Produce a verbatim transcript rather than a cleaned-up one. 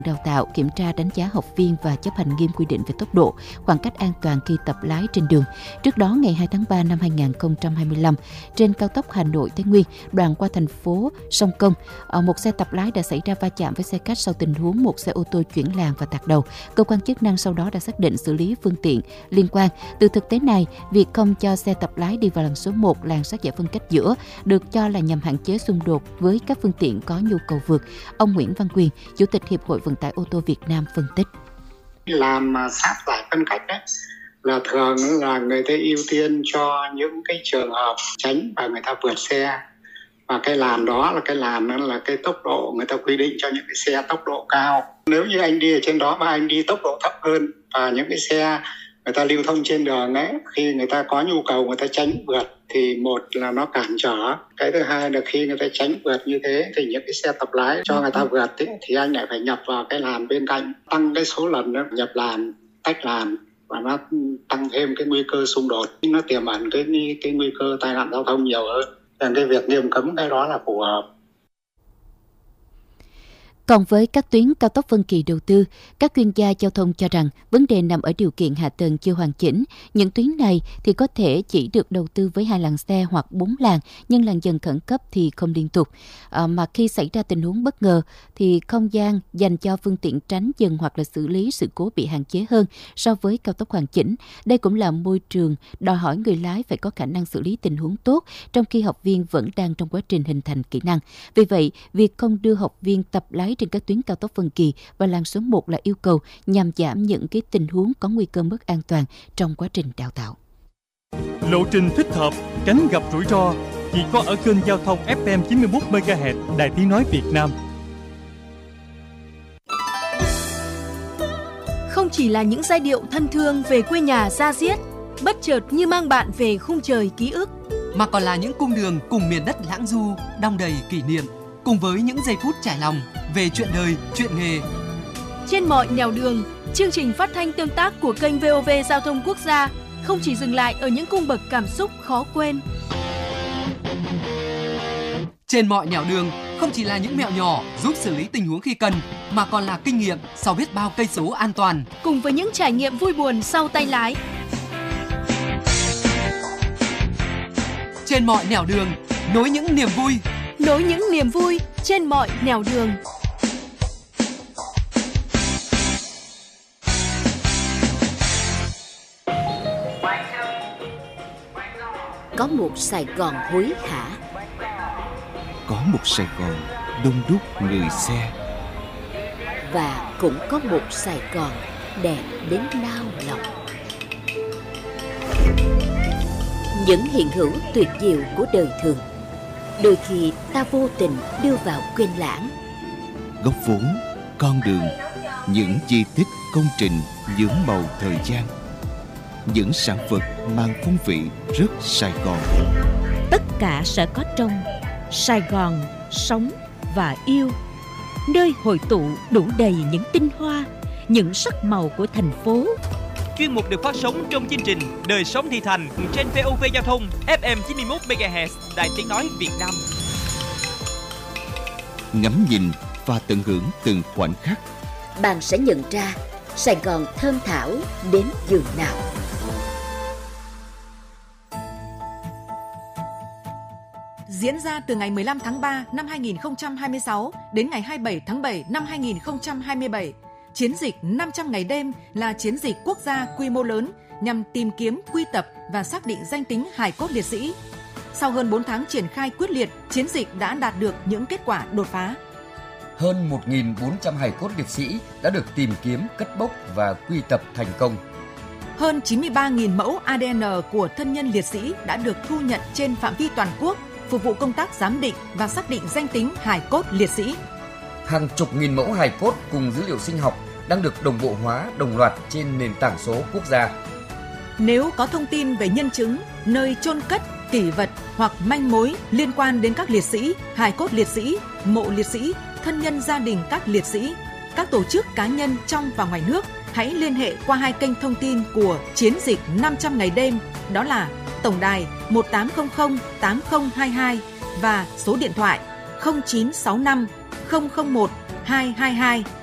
đào tạo, kiểm tra đánh giá học viên và chấp hành nghiêm quy định về tốc độ, khoảng cách an toàn khi tập lái trên đường. Trước đó, ngày hai tháng ba năm hai nghìn không trăm hai mươi lăm, trên cao tốc Hà Nội - Thái Nguyên, đoạn qua thành phố Sông Công, một xe tập lái đã xảy ra va chạm với xe khách sau tình huống một xe ô tô chuyển làn và tạt đầu. Cơ quan chức năng sau đó đã xác định xử lý phương tiện liên quan. Từ thực tế này, việc không cho xe tập lái đi vào làn số một, làn sát giải phân cách giữa, được cho là nhằm hạn chế xung đột với các phương tiện có nhu cầu vượt. Ông Nguyễn Văn Quyền, Chủ tịch Hiệp hội Vận tải ô tô Việt Nam phân tích. Làm sát giải phân cách đấy là thường là người ta ưu tiên cho những cái trường hợp tránh và người ta vượt xe. Và cái làn đó là cái làn đó là cái tốc độ người ta quy định cho những cái xe tốc độ cao. Nếu như anh đi ở trên đó mà anh đi tốc độ thấp hơn và những cái xe người ta lưu thông trên đường ấy, khi người ta có nhu cầu người ta tránh vượt thì một là nó cản trở. Cái thứ hai là khi người ta tránh vượt như thế thì những cái xe tập lái cho người ta vượt ấy, thì anh lại phải nhập vào cái làn bên cạnh, tăng cái số lần đó, nhập làn, tách làn và nó tăng thêm cái nguy cơ xung đột, nó tiềm ẩn cái cái nguy cơ tai nạn giao thông nhiều hơn. Nên cái việc nghiêm cấm cái đó là phù hợp. Còn với các tuyến cao tốc phân kỳ đầu tư, các chuyên gia giao thông cho rằng vấn đề nằm ở điều kiện hạ tầng chưa hoàn chỉnh. Những tuyến này thì có thể chỉ được đầu tư với hai làn xe hoặc bốn làn, nhưng làn dừng khẩn cấp thì không liên tục. À, mà khi xảy ra tình huống bất ngờ thì không gian dành cho phương tiện tránh dừng hoặc là xử lý sự cố bị hạn chế hơn so với cao tốc hoàn chỉnh. Đây cũng là môi trường đòi hỏi người lái phải có khả năng xử lý tình huống tốt, trong khi học viên vẫn đang trong quá trình hình thành kỹ năng. Vì vậy, việc không đưa học viên tập lái trên các tuyến cao tốc phân kỳ và làn số một là yêu cầu nhằm giảm những cái tình huống có nguy cơ mất an toàn trong quá trình đào tạo. Lộ trình thích hợp, tránh gặp rủi ro chỉ có ở kênh giao thông ép em chín mươi mốt mê ga héc Đài Tiếng nói Việt Nam. Không chỉ là những giai điệu thân thương về quê nhà da diết, bất chợt như mang bạn về khung trời ký ức, mà còn là những cung đường cùng miền đất lãng du, đong đầy kỷ niệm, cùng với những giây phút trải lòng về chuyện đời, chuyện nghề. Trên mọi nẻo đường, chương trình phát thanh tương tác của kênh vê o vê Giao thông Quốc gia không chỉ dừng lại ở những cung bậc cảm xúc khó quên. Trên mọi nẻo đường không chỉ là những mẹo nhỏ giúp xử lý tình huống khi cần, mà còn là kinh nghiệm sau biết bao cây số an toàn. Cùng với những trải nghiệm vui buồn sau tay lái. Trên mọi nẻo đường, nối những niềm vui. Nối những niềm vui trên mọi nẻo đường. Có một Sài Gòn hối hả, có một Sài Gòn đông đúc người xe, và cũng có một Sài Gòn đẹp đến nao lòng. Những hiện hữu tuyệt diệu của đời thường đôi khi ta vô tình đưa vào quên lãng. Góc vốn, con đường, những di tích công trình nhuốm màu thời gian, những sản vật mang phong vị rất Sài Gòn. Tất cả sẽ có trong Sài Gòn sống và yêu, nơi hội tụ đủ đầy những tinh hoa, những sắc màu của thành phố. Chuyên mục được phát sóng trong chương trình Đời sống thị thành trên vê o vê Giao thông ép em chín mươi mốt mê ga héc Đài Tiếng nói Việt Nam. Ngắm nhìn và tận hưởng từng khoảnh khắc, bạn sẽ nhận ra Sài Gòn thơm thảo đến giường nào. Diễn ra từ ngày mười lăm tháng ba năm hai nghìn không trăm hai mươi sáu đến ngày hai mươi bảy tháng bảy năm hai nghìn không trăm hai mươi bảy, chiến dịch năm trăm ngày đêm là chiến dịch quốc gia quy mô lớn nhằm tìm kiếm, quy tập và xác định danh tính hài cốt liệt sĩ. Sau hơn bốn tháng triển khai quyết liệt, chiến dịch đã đạt được những kết quả đột phá. Hơn một nghìn bốn trăm hài cốt liệt sĩ đã được tìm kiếm, cất bốc và quy tập thành công. Hơn chín mươi ba nghìn mẫu a đê en của thân nhân liệt sĩ đã được thu nhận trên phạm vi toàn quốc, phục vụ công tác giám định và xác định danh tính hài cốt liệt sĩ. Hàng chục nghìn mẫu hài cốt cùng dữ liệu sinh học đang được đồng bộ hóa đồng loạt trên nền tảng số quốc gia. Nếu có thông tin về nhân chứng, nơi chôn cất, kỷ vật hoặc manh mối liên quan đến các liệt sĩ, hài cốt liệt sĩ, mộ liệt sĩ, thân nhân gia đình các liệt sĩ, các tổ chức cá nhân trong và ngoài nước, hãy liên hệ qua hai kênh thông tin của chiến dịch năm trăm ngày đêm, đó là tổng đài một tám không không tám không hai hai và số điện thoại không chín sáu năm không không một hai hai hai